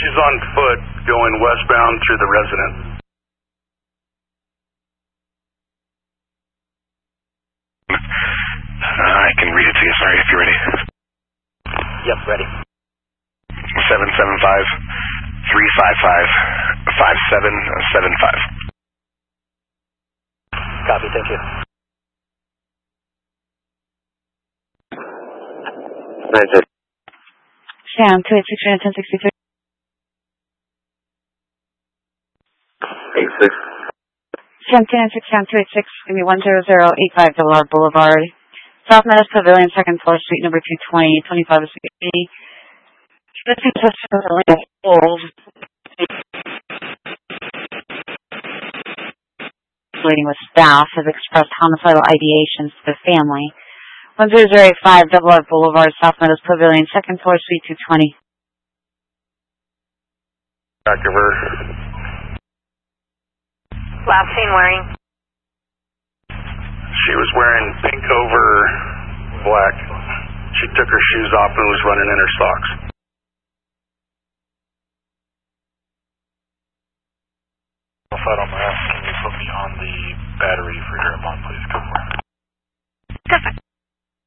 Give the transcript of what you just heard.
she's on foot going westbound through the residence. I can read it to you, sorry, if you're ready. Yep, ready. 775-355-5775. Copy, thank you. 9-6. Sam, 286-1063. 86. Sam, 296, Sam, 286, give me 10085 Delaware Boulevard. South Meadows Pavilion, second floor, suite number 220, 25 is 60. This is just a hold. Waiting with staff has expressed homicidal ideations to the family. 10085 Delaware Boulevard, South Meadows Pavilion, second floor, suite 220. Back of her. Last seen wearing? She was wearing pink over black. She took her shoes off and was running in her socks. If I don't mind, can you put me on the battery for your mom, please? Go for it.